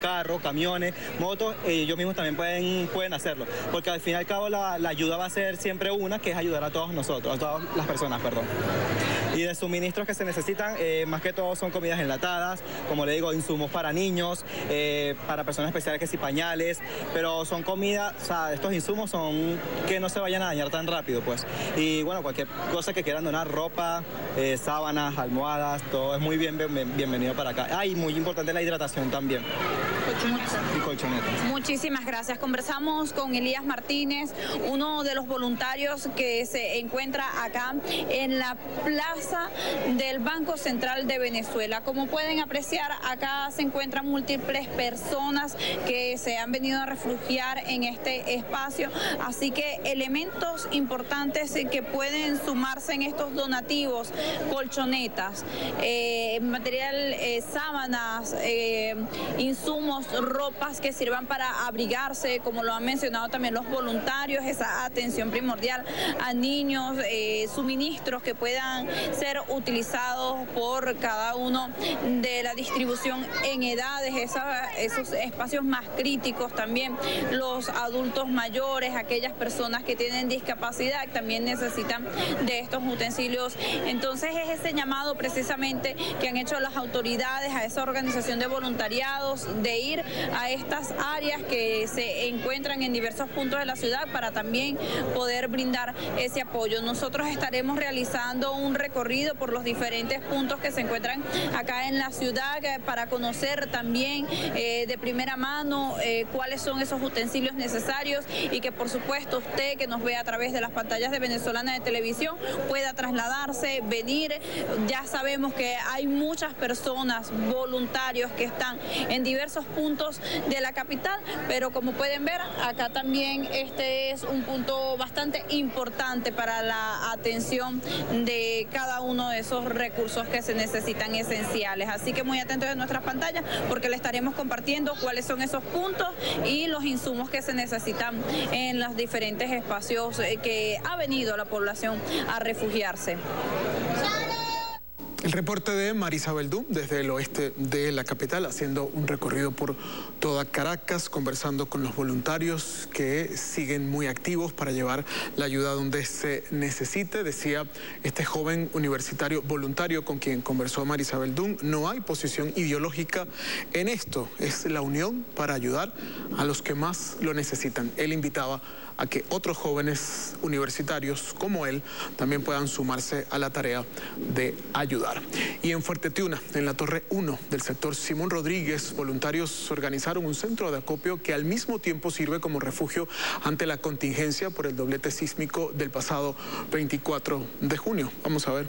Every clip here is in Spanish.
carros, camiones, motos, ellos mismos también pueden hacerlo, porque al fin y al cabo la ayuda va a ser siempre una, que es ayudar a todos nosotros, a todas las personas, perdón. Y de suministros que se necesitan, más que todo son comidas enlatadas, como le digo, insumos para niños, para personas especiales que sí pañales, pero son comidas, o sea, estos insumos son que no se vayan a dañar tan rápido, pues. Y bueno, cualquier cosa que quieran donar, ropa, sábanas, almohadas, todo es muy bienvenido para acá. Y muy importante la hidratación también. Y colchonetas. Muchísimas gracias. Conversamos con Elías Martínez, uno de los voluntarios que se encuentra acá en la plaza del Banco Central de Venezuela. Como pueden apreciar, acá se encuentran múltiples personas que se han venido a refugiar en este espacio, así que elementos importantes que pueden sumarse en estos donativos: colchonetas, material, sábanas, insumos, ropas que sirvan para abrigarse, como lo han mencionado también los voluntarios, esa atención primordial a niños, suministros que puedan ser utilizados por cada uno de la distribución en edades, esos espacios más críticos también, los adultos mayores, aquellas personas que tienen discapacidad también necesitan de estos utensilios. Entonces es ese llamado precisamente que han hecho las autoridades a esa organización de voluntariados, de ir a estas áreas que se encuentran en diversos puntos de la ciudad para también poder brindar ese apoyo. Nosotros estaremos realizando un recorrido por los diferentes puntos que se encuentran acá en la ciudad para conocer también de primera mano cuáles son esos utensilios necesarios, y que por supuesto usted que nos ve a través de las pantallas de Venezolana de Televisión pueda trasladarse, venir. Ya sabemos que hay muchas personas, voluntarios que están en diversos puntos de la capital, pero como pueden ver, acá también este es un punto bastante importante para la atención de cada uno de esos recursos que se necesitan esenciales. Así que muy atentos a nuestras pantallas, porque le estaremos compartiendo cuáles son esos puntos y los insumos que se necesitan en los diferentes espacios que ha venido la población a refugiarse. El reporte de Marisabel Dum desde el oeste de la capital, haciendo un recorrido por toda Caracas, conversando con los voluntarios que siguen muy activos para llevar la ayuda donde se necesite. Decía este joven universitario voluntario con quien conversó Marisabel Dum: no hay posición ideológica en esto, es la unión para ayudar a los que más lo necesitan. Él invitaba a que otros jóvenes universitarios como él también puedan sumarse a la tarea de ayudar. Y en Fuerte Tiuna, en la Torre 1 del sector Simón Rodríguez, voluntarios organizaron un centro de acopio que al mismo tiempo sirve como refugio ante la contingencia por el doblete sísmico del pasado 24 de junio. Vamos a ver.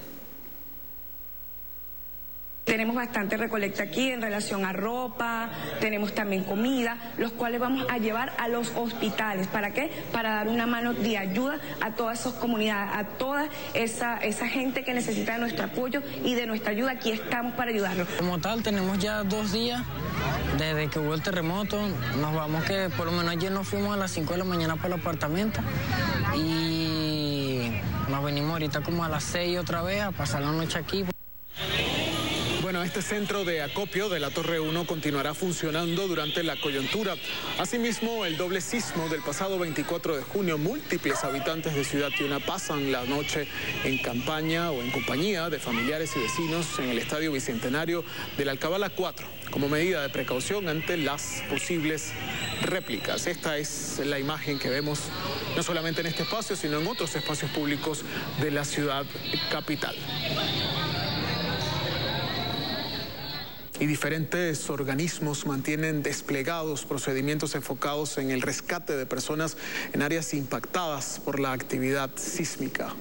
Tenemos bastante recolecta aquí en relación a ropa, tenemos también comida, los cuales vamos a llevar a los hospitales. ¿Para qué? Para dar una mano de ayuda a todas esas comunidades, a toda esa gente que necesita de nuestro apoyo y de nuestra ayuda. Aquí estamos para ayudarlos. Como tal, tenemos ya 2 días desde que hubo el terremoto. Nos vamos, que por lo menos ayer nos fuimos a las 5 de la mañana para el apartamento y nos venimos ahorita como a las 6 otra vez a pasar la noche aquí. Bueno, este centro de acopio de la Torre 1 continuará funcionando durante la coyuntura. Asimismo, el doble sismo del pasado 24 de junio, múltiples habitantes de Ciudad Tiuna pasan la noche en campaña o en compañía de familiares y vecinos en el Estadio Bicentenario de la Alcabala 4, como medida de precaución ante las posibles réplicas. Esta es la imagen que vemos no solamente en este espacio, sino en otros espacios públicos de la ciudad capital. Y diferentes organismos mantienen desplegados procedimientos enfocados en el rescate de personas en áreas impactadas por la actividad sísmica.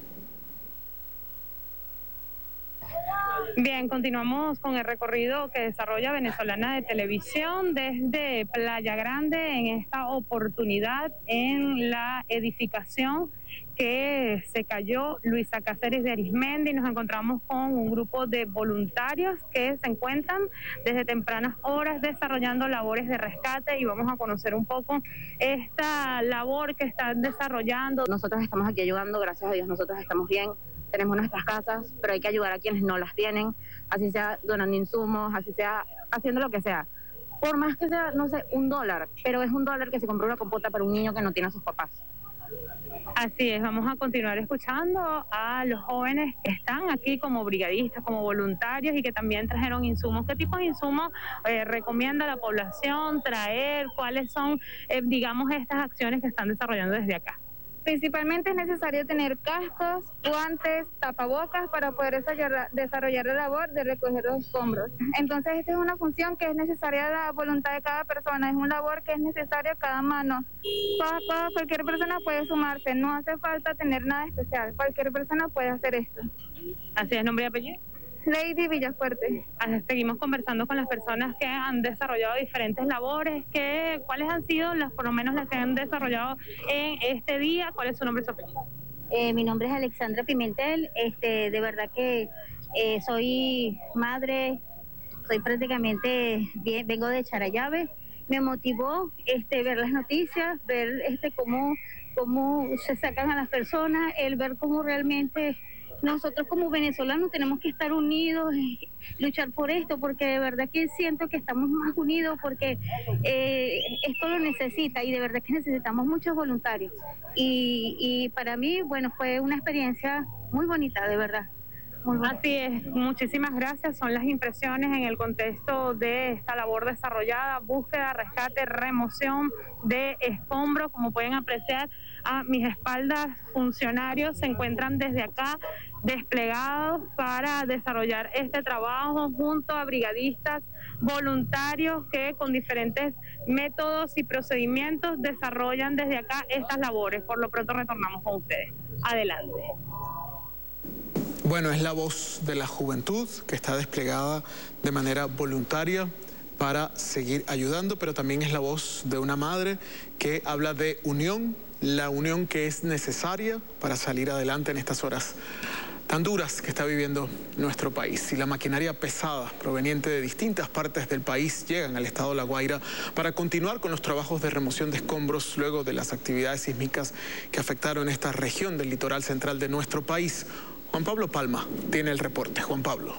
Bien, continuamos con el recorrido que desarrolla Venezolana de Televisión desde Playa Grande, en esta oportunidad en la edificación que se cayó Luisa Cáceres de Arismendi. Nos encontramos con un grupo de voluntarios que se encuentran desde tempranas horas desarrollando labores de rescate, y vamos a conocer un poco esta labor que están desarrollando. Nosotros estamos aquí ayudando, gracias a Dios nosotros estamos bien, tenemos nuestras casas, pero hay que ayudar a quienes no las tienen, así sea donando insumos, así sea haciendo lo que sea. por más que sea, no sé, $1, pero es $1 que se compró una compota para un niño que no tiene a sus papás. Así es, vamos a continuar escuchando a los jóvenes que están aquí como brigadistas, como voluntarios y que también trajeron insumos. ¿Qué tipo de insumos recomienda la población traer? ¿Cuáles son, digamos, estas acciones que están desarrollando desde acá? Principalmente es necesario tener cascos, guantes, tapabocas para poder desarrollar la labor de recoger los escombros. Entonces esta es una función que es necesaria la voluntad de cada persona, es una labor que es necesaria cada mano. Cualquier persona puede sumarse, no hace falta tener nada especial, cualquier persona puede hacer esto. ¿Así es, nombre y apellido? Lady Villafuerte. Seguimos conversando con las personas que han desarrollado diferentes labores. ¿Cuáles han sido por lo menos las que han desarrollado en este día? ¿Cuál es su nombre y su apellido? Mi nombre es Alexandra Pimentel. De verdad que soy madre, soy prácticamente vengo de Charallave. Me motivó ver las noticias, ver cómo se sacan a las personas, el ver cómo realmente nosotros como venezolanos tenemos que estar unidos y luchar por esto, porque de verdad que siento que estamos más unidos, porque esto lo necesita y de verdad que necesitamos muchos voluntarios. Y para mí, bueno, fue una experiencia muy bonita, de verdad. Así es, muchísimas gracias. Son las impresiones en el contexto de esta labor desarrollada, búsqueda, rescate, remoción de escombros. Como pueden apreciar a mis espaldas, funcionarios se encuentran desde acá desplegados para desarrollar este trabajo junto a brigadistas voluntarios que con diferentes métodos y procedimientos desarrollan desde acá estas labores. Por lo pronto retornamos con ustedes. Adelante. Bueno, es la voz de la juventud que está desplegada de manera voluntaria para seguir ayudando, pero también es la voz de una madre que habla de unión, la unión que es necesaria para salir adelante en estas horas tan duras que está viviendo nuestro país. Y la maquinaria pesada proveniente de distintas partes del país llegan al estado de La Guaira para continuar con los trabajos de remoción de escombros luego de las actividades sísmicas que afectaron esta región del litoral central de nuestro país. Juan Pablo Palma tiene el reporte. Juan Pablo.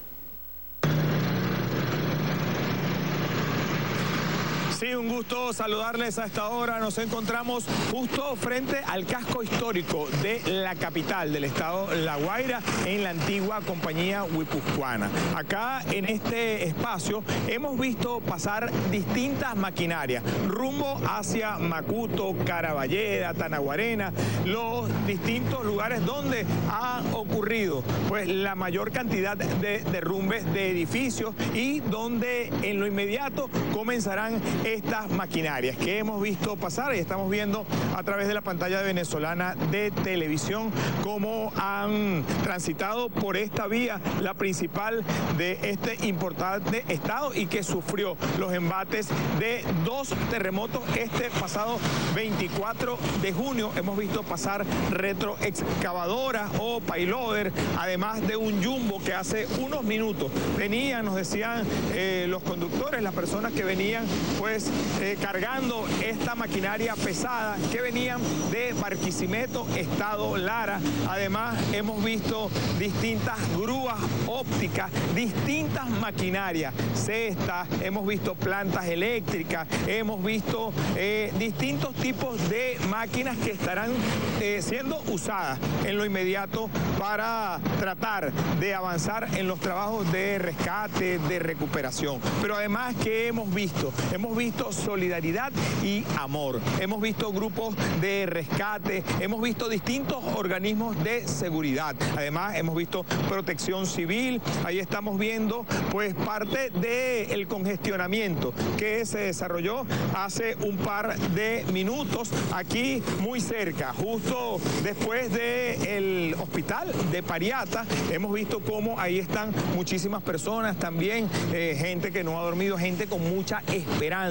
Sí, un gusto saludarles a esta hora. Nos encontramos justo frente al casco histórico de la capital del estado La Guaira, en la antigua compañía guipuzcoana. Acá en este espacio hemos visto pasar distintas maquinarias rumbo hacia Macuto, Caraballeda, Tanaguarena, los distintos lugares donde ha ocurrido pues la mayor cantidad de derrumbes de edificios y donde en lo inmediato comenzarán estas maquinarias que hemos visto pasar y estamos viendo a través de la pantalla venezolana de televisión cómo han transitado por esta vía, la principal de este importante estado y que sufrió los embates de 2 terremotos este pasado 24 de junio. Hemos visto pasar retroexcavadoras o payloader, además de un jumbo que hace unos minutos venían, nos decían los conductores, las personas que venían pues cargando esta maquinaria pesada que venían de Barquisimeto, estado Lara. Además hemos visto distintas grúas ópticas, distintas maquinarias, cestas, hemos visto plantas eléctricas, hemos visto distintos tipos de máquinas que estarán siendo usadas en lo inmediato para tratar de avanzar en los trabajos de rescate, de recuperación. Pero además que hemos visto solidaridad y amor. Hemos visto grupos de rescate, hemos visto distintos organismos de seguridad. Además, hemos visto protección civil. Ahí estamos viendo pues parte del congestionamiento que se desarrolló hace un par de minutos aquí muy cerca, justo después del hospital de Pariata. Hemos visto cómo ahí están muchísimas personas, también gente que no ha dormido, gente con mucha esperanza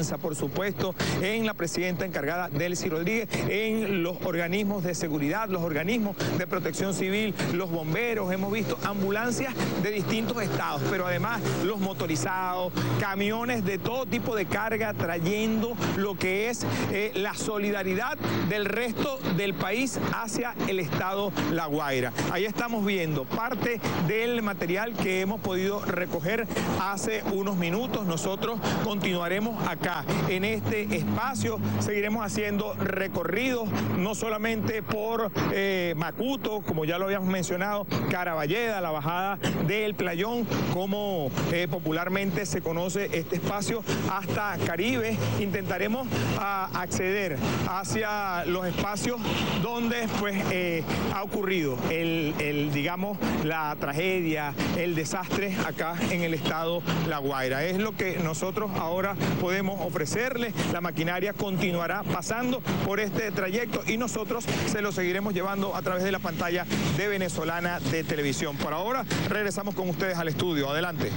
confianza, por supuesto, en la presidenta encargada, Delcy Rodríguez, en los organismos de seguridad, los organismos de protección civil, los bomberos. Hemos visto ambulancias de distintos estados, pero además los motorizados, camiones de todo tipo de carga trayendo lo que es la solidaridad del resto del país hacia el estado La Guaira. Ahí estamos viendo parte del material que hemos podido recoger hace unos minutos. Nosotros continuaremos acá en este espacio, seguiremos haciendo recorridos no solamente por Macuto, como ya lo habíamos mencionado, Caraballeda, la bajada del Playón, como popularmente se conoce este espacio, hasta Caribe. Intentaremos acceder hacia los espacios donde pues ha ocurrido digamos, la tragedia, el desastre acá en el estado La Guaira. Es lo que nosotros ahora podemos ofrecerles. La maquinaria continuará pasando por este trayecto y nosotros se lo seguiremos llevando a través de la pantalla de Venezolana de Televisión. Por ahora regresamos con ustedes al estudio. Adelante.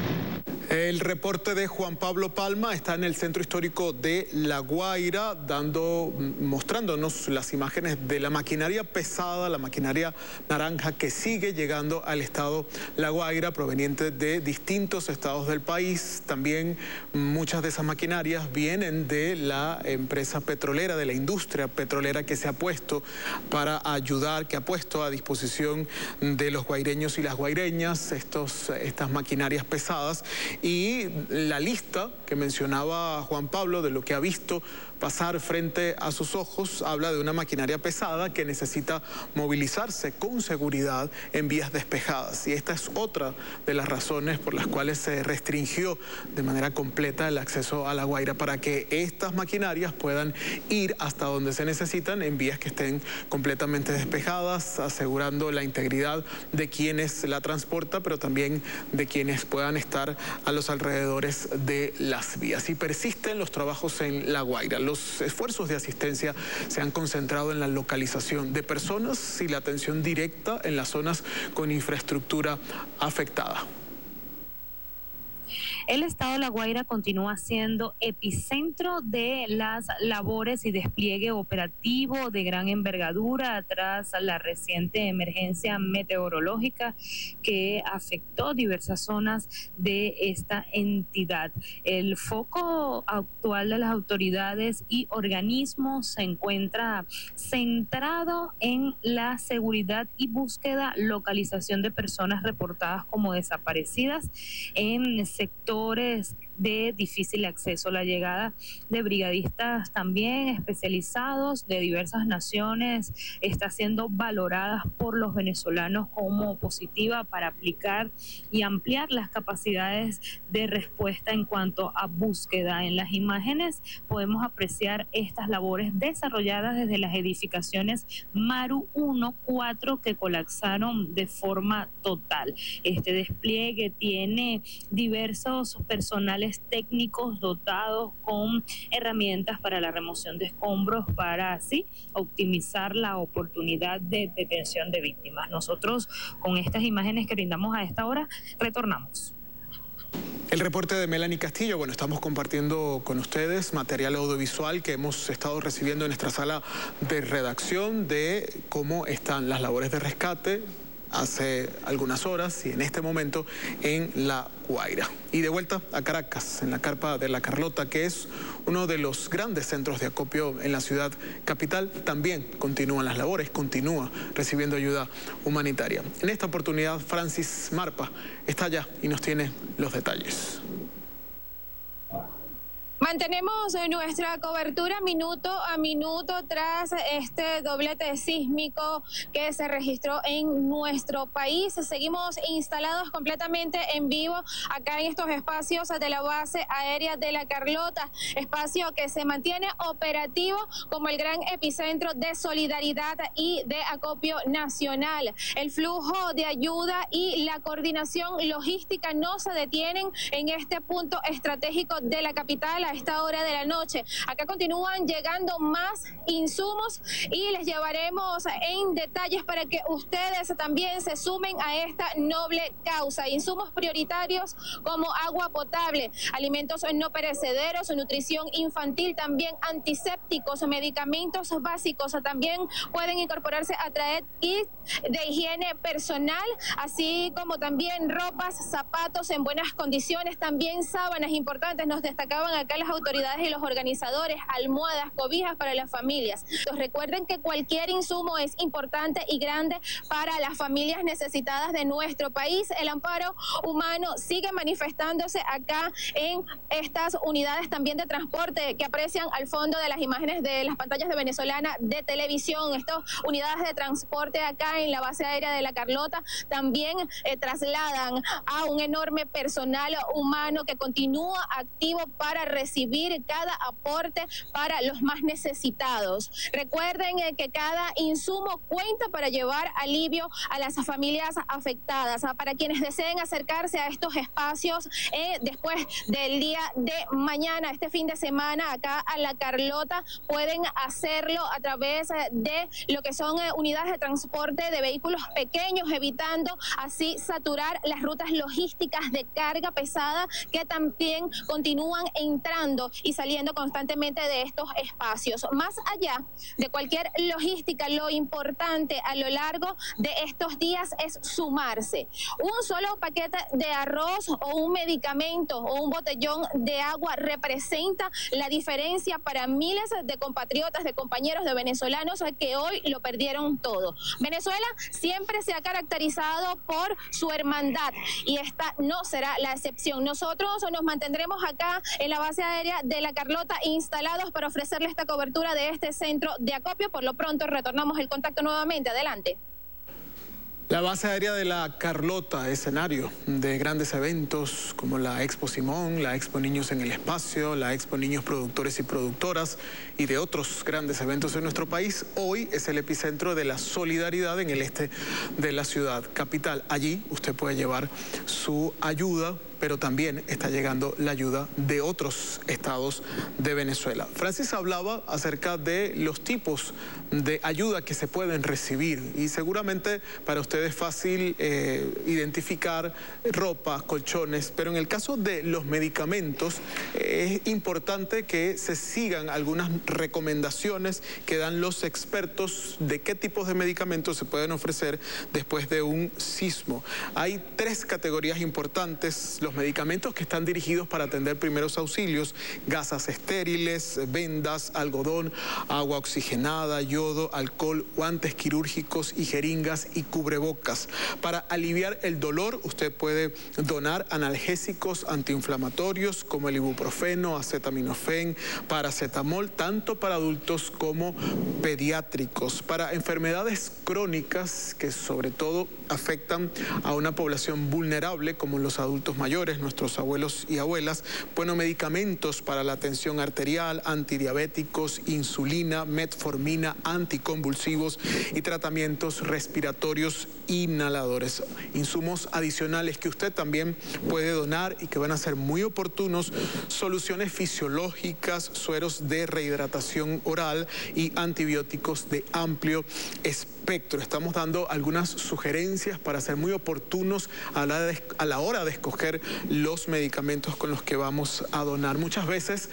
El reporte de Juan Pablo Palma está en el centro histórico de La Guaira, mostrándonos las imágenes de la maquinaria pesada, la maquinaria naranja que sigue llegando al estado La Guaira, proveniente de distintos estados del país. También muchas de esas maquinarias vienen de la empresa petrolera, de la industria petrolera que se ha puesto para ayudar, que ha puesto a disposición de los guaireños y las guaireñas estas maquinarias pesadas. Y la lista que mencionaba Juan Pablo de lo que ha visto pasar frente a sus ojos habla de una maquinaria pesada que necesita movilizarse con seguridad en vías despejadas. Y esta es otra de las razones por las cuales se restringió de manera completa el acceso a La Guaira, para que estas maquinarias puedan ir hasta donde se necesitan en vías que estén completamente despejadas, asegurando la integridad de quienes la transportan, pero también de quienes puedan estar a los alrededores de las vías. Y persisten los trabajos en La Guaira. Los esfuerzos de asistencia se han concentrado en la localización de personas y la atención directa en las zonas con infraestructura afectada. El estado de La Guaira continúa siendo epicentro de las labores y despliegue operativo de gran envergadura tras la reciente emergencia meteorológica que afectó diversas zonas de esta entidad. El foco actual de las autoridades y organismos se encuentra centrado en la seguridad y búsqueda, localización de personas reportadas como desaparecidas en sectores de difícil acceso. La llegada de brigadistas también especializados de diversas naciones está siendo valorada por los venezolanos como positiva para aplicar y ampliar las capacidades de respuesta en cuanto a búsqueda. En las imágenes podemos apreciar estas labores desarrolladas desde las edificaciones Maru 1-4 que colapsaron de forma total. Este despliegue tiene diversos personales técnicos dotados con herramientas para la remoción de escombros para así optimizar la oportunidad de detención de víctimas. Nosotros con estas imágenes que brindamos a esta hora retornamos. El reporte de Melanie Castillo. Bueno, estamos compartiendo con ustedes material audiovisual que hemos estado recibiendo en nuestra sala de redacción de cómo están las labores de rescate hace algunas horas y en este momento en La Guaira. Y de vuelta a Caracas, en la carpa de La Carlota, que es uno de los grandes centros de acopio en la ciudad capital, también continúan las labores, continúa recibiendo ayuda humanitaria. En esta oportunidad, Francis Marpa está allá y nos tiene los detalles. Mantenemos nuestra cobertura minuto a minuto tras este doblete sísmico que se registró en nuestro país. Seguimos instalados completamente en vivo acá en estos espacios de la base aérea de La Carlota, espacio que se mantiene operativo como el gran epicentro de solidaridad y de acopio nacional. El flujo de ayuda y la coordinación logística no se detienen en este punto estratégico de la capital. A esta hora de la noche. Acá continúan llegando más insumos y les llevaremos en detalles para que ustedes también se sumen a esta noble causa. Insumos prioritarios como agua potable, alimentos no perecederos, nutrición infantil, también antisépticos, medicamentos básicos. También pueden incorporarse a traer kits de higiene personal, así como también ropas, zapatos en buenas condiciones, también sábanas importantes. Nos destacaban acá las autoridades y los organizadores, almohadas, cobijas para las familias. Entonces, recuerden que cualquier insumo es importante y grande para las familias necesitadas de nuestro país. El amparo humano sigue manifestándose acá en estas unidades también de transporte que aprecian al fondo de las imágenes de las pantallas de Venezolana de Televisión. Estas unidades de transporte acá en la base aérea de La Carlota también trasladan a un enorme personal humano que continúa activo para recibir cada aporte para los más necesitados. Recuerden que cada insumo cuenta para llevar alivio a las familias afectadas. Para quienes deseen acercarse a estos espacios después del día de mañana, este fin de semana, acá a La Carlota, pueden hacerlo a través de lo que son unidades de transporte de vehículos pequeños, evitando así saturar las rutas logísticas de carga pesada que también continúan entrando y saliendo constantemente de estos espacios. Más allá de cualquier logística, lo importante a lo largo de estos días es sumarse. Un solo paquete de arroz o un medicamento o un botellón de agua representa la diferencia para miles de compatriotas, de compañeros, de venezolanos que hoy lo perdieron todo. Venezuela siempre se ha caracterizado por su hermandad y esta no será la excepción. Nosotros nos mantendremos acá en la base aérea de La Carlota instalados para ofrecerle esta cobertura de este centro de acopio. Por lo pronto retornamos el contacto nuevamente. Adelante. La base aérea de La Carlota, escenario de grandes eventos como la Expo Simón, la Expo Niños en el Espacio, la Expo Niños Productores y Productoras y de otros grandes eventos en nuestro país, hoy es el epicentro de la solidaridad en el este de la ciudad capital. Allí usted puede llevar su ayuda, pero también está llegando la ayuda de otros estados de Venezuela. Francis hablaba acerca de los tipos de ayuda que se pueden recibir y seguramente para ustedes es fácil identificar ropa, colchones, pero en el caso de los medicamentos es importante que se sigan algunas recomendaciones que dan los expertos de qué tipos de medicamentos se pueden ofrecer después de un sismo. Hay 3 categorías importantes: los medicamentos que están dirigidos para atender primeros auxilios, gasas estériles, vendas, algodón, agua oxigenada, yodo, alcohol, guantes quirúrgicos y jeringas y cubrebocas. Para aliviar el dolor, usted puede donar analgésicos antiinflamatorios como el ibuprofeno, acetaminofén, paracetamol, tanto para adultos como pediátricos. Para enfermedades crónicas que sobre todo afectan a una población vulnerable como los adultos mayores, nuestros abuelos y abuelas, bueno, medicamentos para la tensión arterial, antidiabéticos, insulina, metformina, anticonvulsivos y tratamientos respiratorios inhaladores. Insumos adicionales que usted también puede donar y que van a ser muy oportunos: soluciones fisiológicas, sueros de rehidratación oral y antibióticos de amplio espectro. Estamos dando algunas sugerencias para ser muy oportunos a la hora de escoger los medicamentos con los que vamos a donar. Muchas veces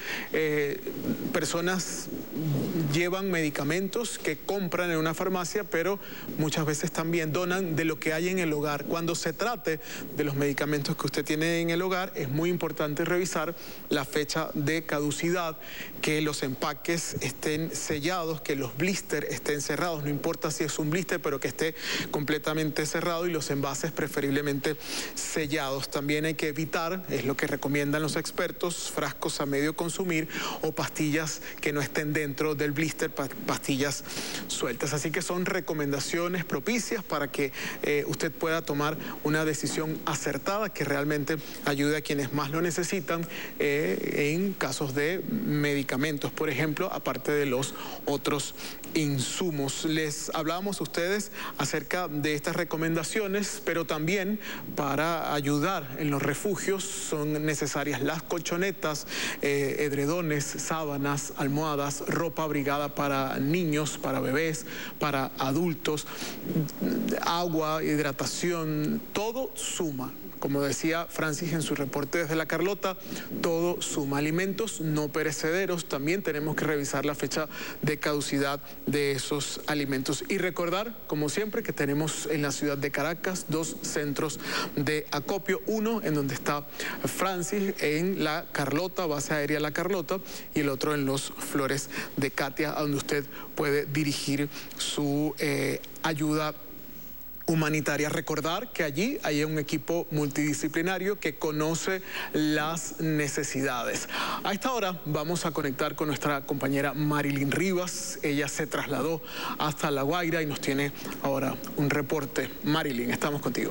personas llevan medicamentos que compran en una farmacia, pero muchas veces también donan de lo que hay en el hogar. Cuando se trate de los medicamentos que usted tiene en el hogar, es muy importante revisar la fecha de caducidad, que los empaques estén sellados, que los blisters estén cerrados, no importa si es un blister, pero que esté completamente cerrado, y los envases preferiblemente sellados. También hay que evitar, es lo que recomiendan los expertos, frascos a medio consumir o pastillas que no estén dentro del blister, pastillas sueltas. Así que son recomendaciones propicias para que usted pueda tomar una decisión acertada que realmente ayude a quienes más lo necesitan en casos de medicamentos, por ejemplo, aparte de los otros insumos. Les hablábamos a ustedes acerca de estas recomendaciones, pero también para ayudar en los refugios son necesarias las colchonetas, edredones, sábanas, almohadas, ropa abrigada para niños, para bebés, para adultos, agua, hidratación, todo suma. Como decía Francis en su reporte desde La Carlota, todo suma. Alimentos no perecederos, también tenemos que revisar la fecha de caducidad de esos alimentos. Y recordar, como siempre, que tenemos en la ciudad de Caracas 2 centros de acopio. Uno en donde está Francis, en La Carlota, base aérea La Carlota, y el otro en Los Flores de Catia, donde usted puede dirigir su ayuda humanitaria. Recordar que allí hay un equipo multidisciplinario que conoce las necesidades. A esta hora vamos a conectar con nuestra compañera Marilyn Rivas. Ella se trasladó hasta La Guaira y nos tiene ahora un reporte. Marilyn, estamos contigo.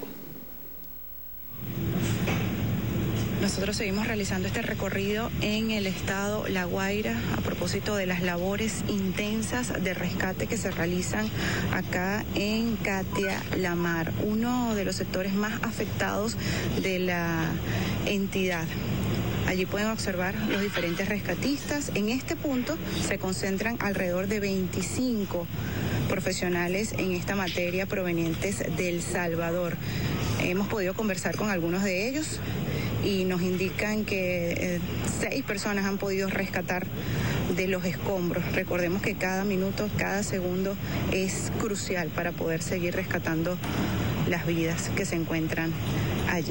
Nosotros seguimos realizando este recorrido en el estado La Guaira a propósito de las labores intensas de rescate que se realizan acá en Catia La Mar, uno de los sectores más afectados de la entidad. Allí pueden observar los diferentes rescatistas. En este punto se concentran alrededor de 25 profesionales en esta materia provenientes de El Salvador. Hemos podido conversar con algunos de ellos y nos indican que 6 personas han podido rescatar de los escombros. Recordemos que cada minuto, cada segundo es crucial para poder seguir rescatando las vidas que se encuentran allí.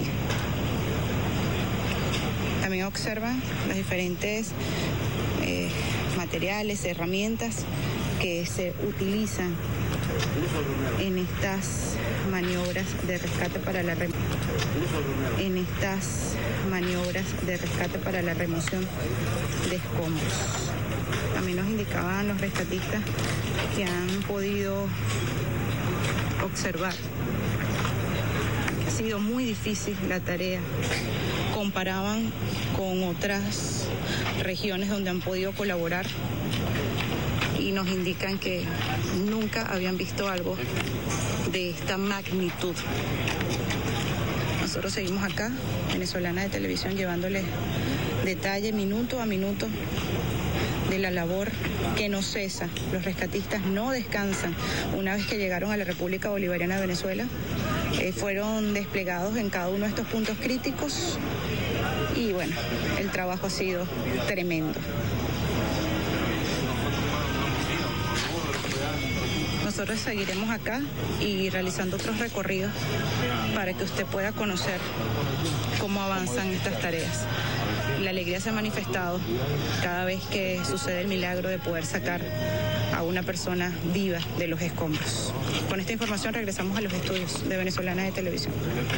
También observan los diferentes materiales, herramientas que se utilizan en estas maniobras de rescate para la remoción de escombros. También nos indicaban los rescatistas que han podido observar que ha sido muy difícil la tarea. Comparaban con otras regiones donde han podido colaborar y nos indican que nunca habían visto algo de esta magnitud. Nosotros seguimos acá, Venezolana de Televisión, llevándoles detalle minuto a minuto de la labor que no cesa. Los rescatistas no descansan. Una vez que llegaron a la República Bolivariana de Venezuela, fueron desplegados en cada uno de estos puntos críticos y bueno, el trabajo ha sido tremendo. Nosotros seguiremos acá y realizando otros recorridos para que usted pueda conocer cómo avanzan estas tareas. La alegría se ha manifestado cada vez que sucede el milagro de poder sacar a una persona viva de los escombros. Con esta información regresamos a los estudios de Venezolana de Televisión.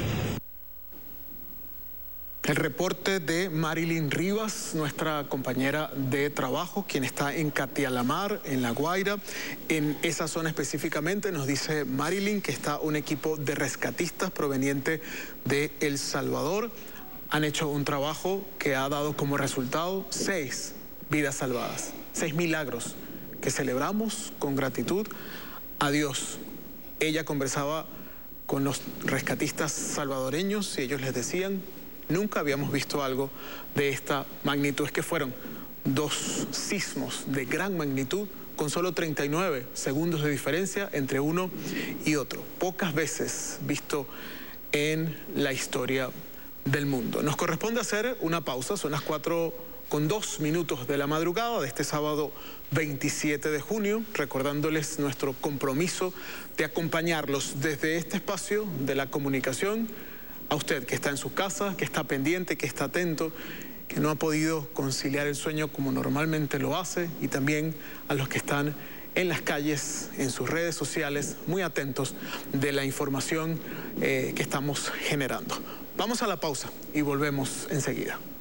El reporte de Marilyn Rivas, nuestra compañera de trabajo, quien está en Catia La Mar, en La Guaira. En esa zona específicamente nos dice Marilyn que está un equipo de rescatistas proveniente de El Salvador. Han hecho un trabajo que ha dado como resultado 6 vidas salvadas, 6 milagros que celebramos con gratitud a Dios. Ella conversaba con los rescatistas salvadoreños y ellos les decían: nunca habíamos visto algo de esta magnitud. Es que fueron 2 sismos de gran magnitud con solo 39 segundos de diferencia entre uno y otro. Pocas veces visto en la historia del mundo. Nos corresponde hacer una pausa, son las 4:02 de la madrugada de este sábado 27 de junio, recordándoles nuestro compromiso de acompañarlos desde este espacio de la comunicación. A usted que está en su casa, que está pendiente, que está atento, que no ha podido conciliar el sueño como normalmente lo hace, y también a los que están en las calles, en sus redes sociales, muy atentos de la información que estamos generando. Vamos a la pausa y volvemos enseguida.